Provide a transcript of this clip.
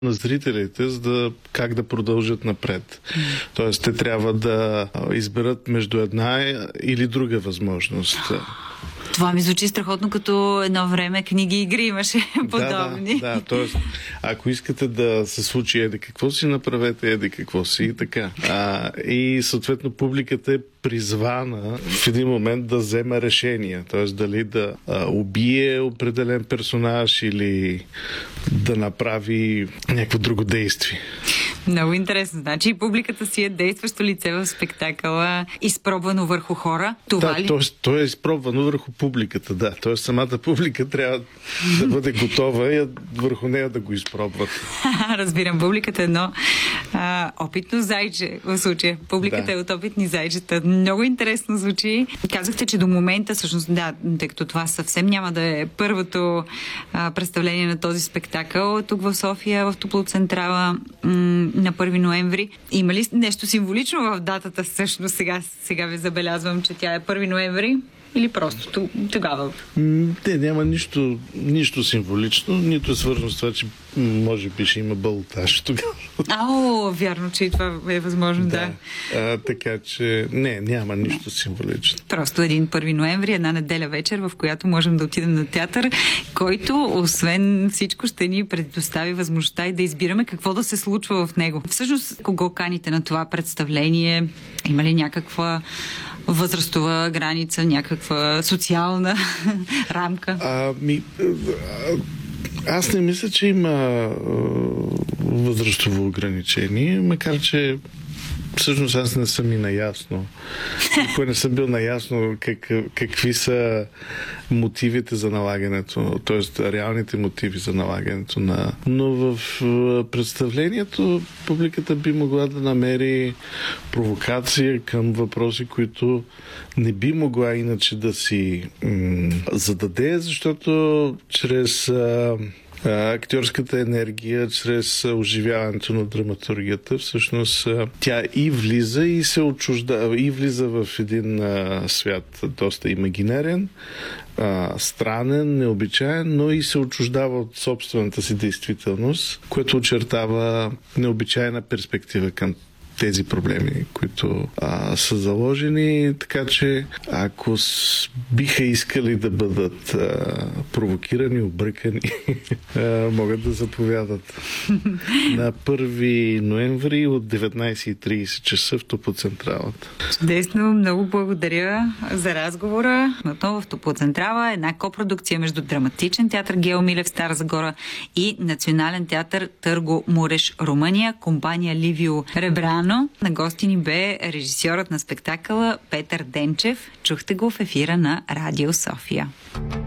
на зрителите, за да как да продължат напред. Тоест, те трябва да изберат между една или друга възможност. Това ми звучи страхотно, като едно време книги и игри имаше подобни. Да, т.е. ако искате да се случи еди какво си, направете еди какво си и така. И съответно публиката е призвана в един момент да взема решение. Т.е. дали да убие определен персонаж или да направи някакво друго действие. Много интересно. Значи публиката си е действащо лице в спектакъла, изпробвано върху хора. Това ли? То е изпробвано върху публиката, да. Тоест самата публика трябва да бъде готова и върху нея да го изпробват. Разбирам, публиката е едно опитно зайче в случая. Публиката е от опитни зайчета. Много интересно звучи. Казахте, че до момента, всъщност, да, тъй като това съвсем няма да е първото представление на този спектакъл тук в София, в Топлоцентрала на 1 ноември. Има ли нещо символично в датата всъщност? Сега ви забелязвам, че тя е 1 ноември. Или просто тогава? Няма нищо символично, нито е свързано с това, че може би ще има балотаж тогава. Вярно, че и това е възможно, да. Така че няма нищо символично. Просто един 1 ноември, една неделя вечер, в която можем да отидем на театър, който, освен всичко, ще ни предостави възможността и да избираме какво да се случва в него. Всъщност, кого каните на това представление? Има ли някаква възрастова граница, някаква социална рамка? Аз не мисля, че има възрастово ограничение, макар че всъщност аз не съм и наясно. Никой не съм бил наясно какви са мотивите за налагането, т.е. реалните мотиви за налагането на... Но в представлението публиката би могла да намери провокация към въпроси, които не би могла иначе да си зададе, защото чрез актьорската енергия, чрез оживяването на драматургията, всъщност тя и влиза и се отчуждава, и влиза в един свят доста имагинерен, странен, необичаен, но и се отчуждава от собствената си действителност, което очертава необичайна перспектива към тези проблеми, които са заложени, така че ако биха искали да бъдат провокирани, объркани, могат да заповядат на 1 ноември от 19:30 часа в Топлоцентралата. Чудесно, много благодаря за разговора. Отново в Топлоцентрала, една копродукция между Драматичен театър Гео Милев Стара Загора и Национален театър Търго Муреш, Румъния, компания Ливио Ребрано. На гости ни бе режисьорът на спектакъла Петър Денчев. Чухте го в ефира на Радио София.